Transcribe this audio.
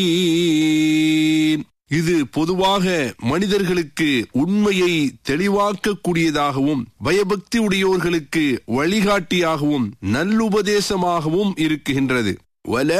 இது பொதுவாக மனிதர்களுக்கு உண்மையை தெளிவாக்கக்கூடியதாகவும் பயபக்தி உடையோர்களுக்கு வழிகாட்டியாகவும் நல்லுபதேசமாகவும் இருக்குகின்றது.